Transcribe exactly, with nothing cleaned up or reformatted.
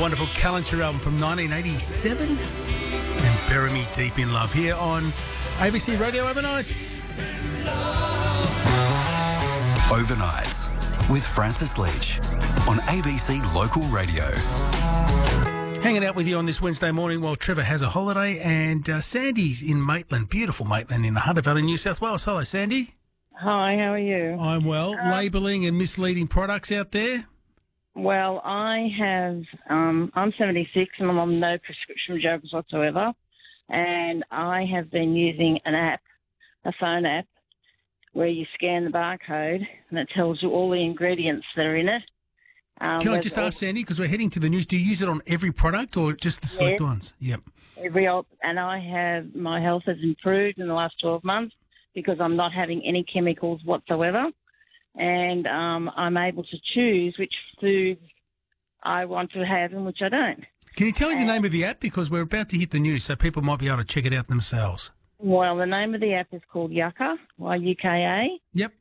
wonderful Calendar album from nineteen eighty-seven. And Bury Me Deep in Love here on A B C Radio Overnights. Overnights with Francis Leach on A B C Local Radio. Hanging out with you on this Wednesday morning while Trevor has a holiday, and uh, Sandy's in Maitland, beautiful Maitland in the Hunter Valley, New South Wales. Hello, Sandy. Hi, how are you? I'm well. Uh, Labelling and misleading products out there? Well, I have, um, I'm seventy-six and I'm on no prescription drugs whatsoever. And I have been using an app, a phone app, where you scan the barcode and it tells you all the ingredients that are in it. Um, Can I just ask, Sandy, because we're heading to the news, do you use it on every product or just the select Yes. ones? Yep. Every op- and I have, my health has improved in the last twelve months because I'm not having any chemicals whatsoever. And um, I'm able to choose which foods I want to have and which I don't. Can you tell me the And- name of the app? Because we're about to hit the news, so people might be able to check it out themselves. Well, the name of the app is called Yucca, Y U K A. Yep.